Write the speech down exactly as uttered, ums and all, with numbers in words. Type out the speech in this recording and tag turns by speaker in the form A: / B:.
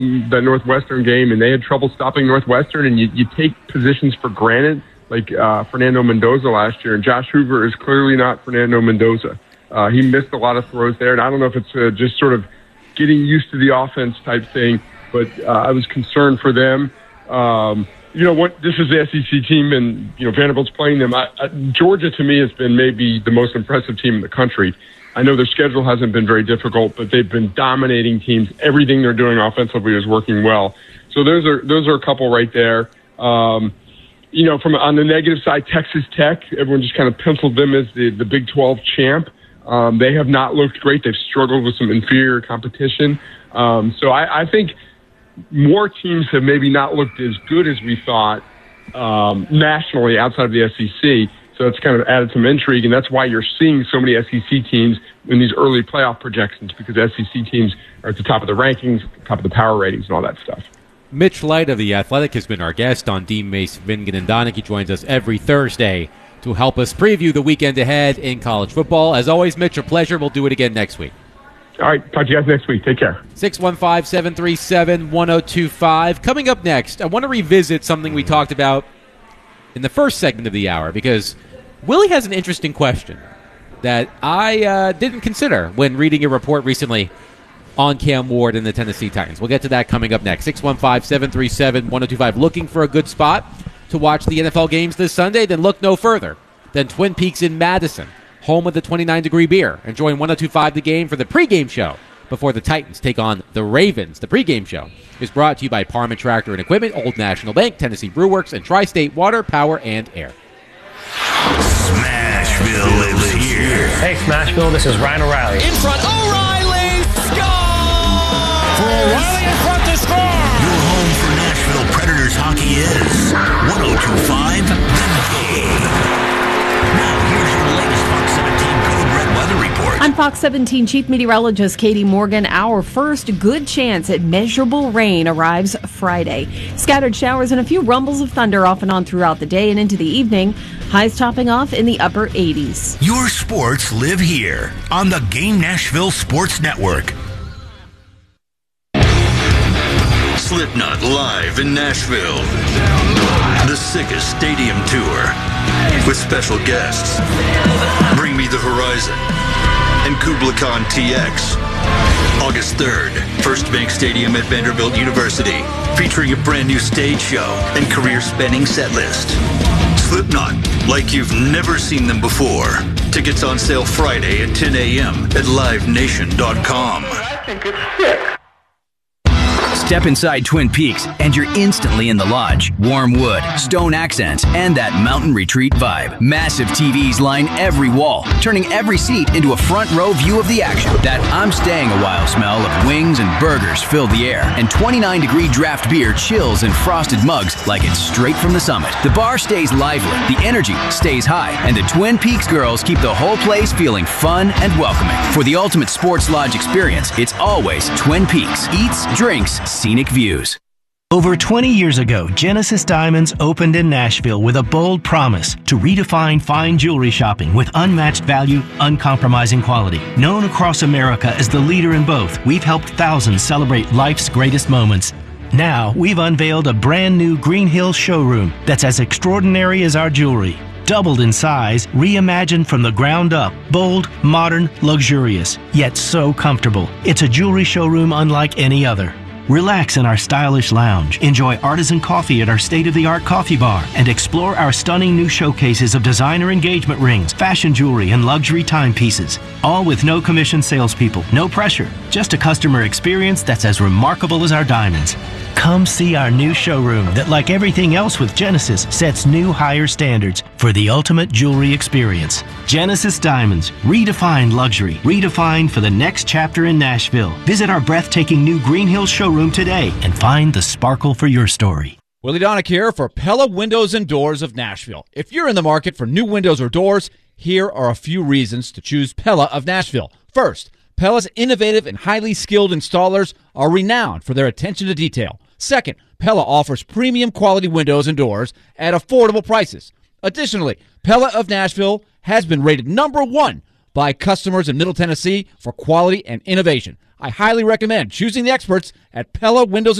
A: the Northwestern game, and they had trouble stopping Northwestern, and you, you take positions for granted, like uh, Fernando Mendoza last year, and Josh Hoover is clearly not Fernando Mendoza. Uh, he missed a lot of throws there, and I don't know if it's uh, just sort of getting used to the offense type thing, but uh, I was concerned for them. Um, you know, what this is the S E C team, and, you know, Vanderbilt's playing them. I, I, Georgia, to me, has been maybe the most impressive team in the country. I know their schedule hasn't been very difficult, but they've been dominating teams. Everything they're doing offensively is working well. So those are those are a couple right there. Um, you know, from on the negative side, Texas Tech, everyone just kind of penciled them as the, the Big twelve champ. Um, they have not looked great. They've struggled with some inferior competition. Um, so I, I think more teams have maybe not looked as good as we thought um, nationally outside of the S E C. So it's kind of added some intrigue, and that's why you're seeing so many S E C teams in these early playoff projections, because S E C teams are at the top of the rankings, top of the power ratings, and all that stuff.
B: Mitch Light of The Athletic has been our guest on Dean Mace, Vingan, and Donick. He joins us every Thursday to help us preview the weekend ahead in college football. As always, Mitch, a pleasure. We'll do it again next week.
A: All right, talk to you guys next week. Take care.
B: six one five, seven three seven, one oh two five. Coming up next, I want to revisit something we talked about in the first segment of the hour, because Willie has an interesting question that I uh, didn't consider when reading a report recently on Cam Ward and the Tennessee Titans. We'll get to that coming up next. six one five, seven three seven, one oh two five. Looking for a good spot to watch the N F L games this Sunday? Then look no further than Twin Peaks in Madison, home of the twenty-nine degree beer. Enjoying one oh two five The Game for the pregame show before the Titans take on the Ravens. The pregame show is brought to you by Parman Tractor and Equipment, Old National Bank, Tennessee Brew Works, and Tri-State Water, Power, and Air.
C: Smashville lives here.
D: Hey, Smashville, this is Ryan O'Reilly.
E: In front, O'Reilly, score!
C: For O'Reilly in front to score! Your home for Nashville Predators hockey is one oh two five The Game. Now, here's your latest Fox seventeen Code Red weather report.
F: I'm Fox seventeen Chief Meteorologist Katie Morgan. Our first good chance at measurable rain arrives Friday. Scattered showers and a few rumbles of thunder off and on throughout the day and into the evening. Highs topping off in the upper eighties.
C: Your sports live here on the Game Nashville Sports Network. Slipknot live in Nashville. The Sickest Stadium Tour with special guests Bring Me the Horizon and Kubla Khan T X. August third, First Bank Stadium at Vanderbilt University, featuring a brand new stage show and career-spanning set list. Slipknot, like you've never seen them before. Tickets on sale Friday at ten a.m. at live nation dot com.
D: I think it's sick.
G: Step inside Twin Peaks and you're instantly in the lodge. Warm wood, stone accents, and that mountain retreat vibe. Massive T Vs line every wall, turning every seat into a front row view of the action. That I'm staying a while smell of wings and burgers fill the air, and twenty-nine degree draft beer chills in frosted mugs like it's straight from the summit. The bar stays lively, the energy stays high, and the Twin Peaks girls keep the whole place feeling fun and welcoming. For the ultimate sports lodge experience, it's always Twin Peaks. Eats, drinks, scenic views.
H: Over twenty years ago, Genesis Diamonds opened in Nashville with a bold promise to redefine fine jewelry shopping with unmatched value, uncompromising quality. Known across America as the leader in both, we've helped thousands celebrate life's greatest moments. Now, we've unveiled a brand new Green Hills showroom that's as extraordinary as our jewelry. Doubled in size, reimagined from the ground up, bold, modern, luxurious, yet so comfortable. It's a jewelry showroom unlike any other. Relax in our stylish lounge, enjoy artisan coffee at our state-of-the-art coffee bar, and explore our stunning new showcases of designer engagement rings, fashion jewelry, and luxury timepieces. All with no commission salespeople, no pressure, just a customer experience that's as remarkable as our diamonds. Come see our new showroom that, like everything else with Genesis, sets new higher standards for the ultimate jewelry experience. Genesis Diamonds, redefined luxury, redefined for the next chapter in Nashville. Visit our breathtaking new Green Hills showroom today and find the sparkle for your story.
I: Willie Donick here for Pella Windows and Doors of Nashville. If you're in the market for new windows or doors, here are a few reasons to choose Pella of Nashville. First, Pella's innovative and highly skilled installers are renowned for their attention to detail. Second, Pella offers premium quality windows and doors at affordable prices. Additionally, Pella of Nashville has been rated number one by customers in Middle Tennessee for quality and innovation. I highly recommend choosing the experts at Pella Windows